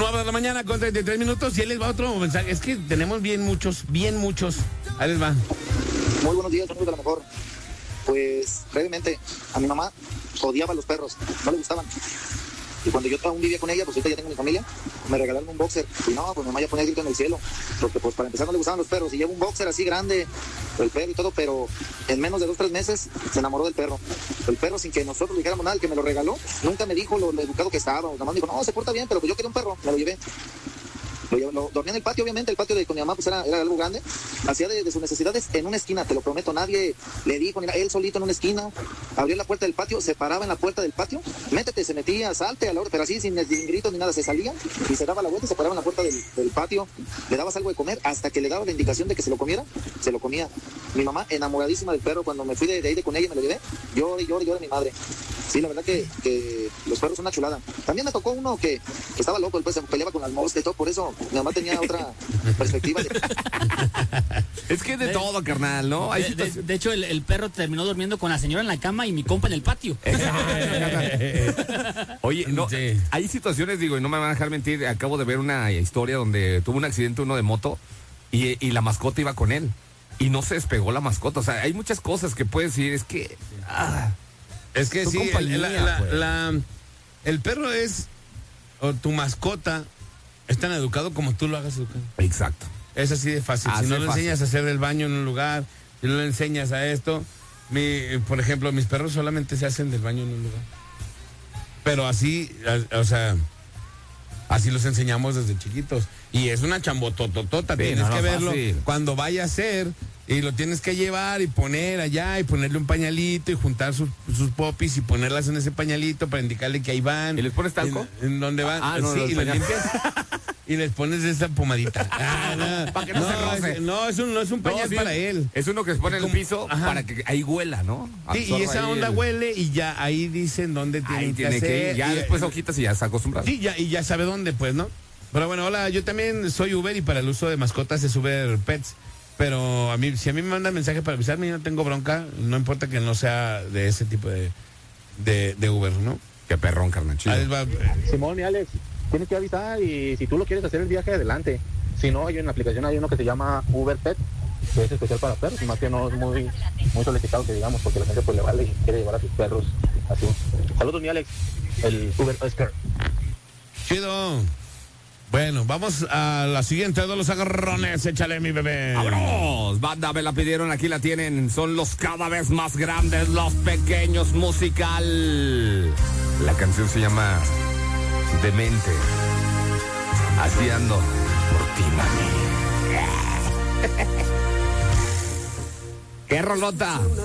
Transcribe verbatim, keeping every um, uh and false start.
nueve de la mañana con treinta y tres minutos y ahí les va otro mensaje. Es que tenemos bien muchos, bien muchos. Ahí les va. Muy buenos días, amigos de la mejor. Pues, brevemente, a mi mamá odiaba a los perros, no le gustaban. Y cuando yo aún vivía con ella, pues ahorita ya tengo mi familia, me regalaron un boxer. Y no, pues mi mamá ya ponía grito en el cielo. Porque pues para empezar no le gustaban los perros. Y llevo un boxer así grande, el perro y todo, pero en menos de dos, tres meses se enamoró del perro. El perro, sin que nosotros le dijéramos nada, el que me lo regaló, nunca me dijo lo, lo educado que estaba. Nada más me dijo, no, se porta bien, pero pues yo quería un perro, me lo llevé. Lo, llevé, lo dormía en el patio, obviamente, el patio de con mi mamá pues era, era algo grande. Hacía de, de sus necesidades en una esquina, te lo prometo, nadie le dijo, ni nada, él solito en una esquina, abría la puerta del patio, se paraba en la puerta del patio, métete, se metía, salte a la hora, pero así sin, sin gritos ni nada, se salía y se daba la vuelta y se paraba en la puerta del, del patio, le dabas algo de comer, hasta que le daba la indicación de que se lo comiera, se lo comía. Mi mamá enamoradísima del perro, cuando me fui de, de ahí de con ella y me lo llevé, lloré, lloré, lloré mi madre. Sí, la verdad que, que los perros son una chulada. También me tocó uno que, que estaba loco, después se peleaba con las moscas y todo, por eso mi mamá tenía otra perspectiva. De... Es que de, de todo, carnal, ¿no? Hay de, de, de hecho, el, el perro terminó durmiendo con la señora en la cama y mi compa en el patio. Oye, no, Sí. hay situaciones, digo, y no me van a dejar mentir, acabo de ver una historia donde tuvo un accidente uno de moto y, y la mascota iba con él y no se despegó la mascota. O sea, hay muchas cosas que puedes decir, es que... Ah, Es que tu sí, compañía, el, la, la, pues. la, el perro es, o tu mascota, es tan educado como tú lo hagas educar. exacto. Es así de fácil. Así si no de le fácil. enseñas a hacer el baño en un lugar, si no le enseñas a esto, mi, por ejemplo, mis perros solamente se hacen del baño en un lugar. Pero así, a- o sea, así los enseñamos desde chiquitos. Y es una chambotototota, Sí, tienes no, no que es verlo fácil. cuando vaya a ser. Y lo tienes que llevar y poner allá y ponerle un pañalito y juntar sus, sus popis y ponerlas en ese pañalito para indicarle que ahí van. ¿Y les pones talco? En, en dónde van. Ah, no, sí, los y les pañales. limpias. Y les pones esa pomadita. Ah, no, Para que no se roce. es, no, es un, no es un No, pañal sí, para él. Es uno que se pone en el Como- piso ajá. para que ahí huela, ¿no? Sí, y Absorba esa ahí onda el- huele y ya ahí dicen dónde tienen Ahí que tiene hacer. que ir. Ya y, después hojitas y ya está acostumbrado. Sí, ya, y ya sabe dónde, pues, ¿no? Pero bueno, hola, yo también soy Uber y para el uso de mascotas es Uber Pets. Pero a mí, si a mí me mandan mensaje para avisarme, yo no tengo bronca, no importa que no sea de ese tipo de, de, de Uber, ¿no? Qué perrón, carnal, chido. Ahí les va. Simón y Alex, tienes que avisar y si tú lo quieres hacer el viaje adelante. Si no, hay en la aplicación hay uno que se llama Uber Pet, que es especial para perros, más que no es muy muy solicitado que digamos, porque la gente pues le vale y quiere llevar a sus perros así. Saludos mi Alex, el Uber Oscar. Chido. Bueno, vamos a la siguiente de los agarrones. Échale, mi bebé. ¡Vámonos! Banda, me la pidieron, aquí la tienen. Son los cada vez más grandes, los pequeños musical. La canción se llama Demente. Así ando por ti, mami. ¡Qué rolota!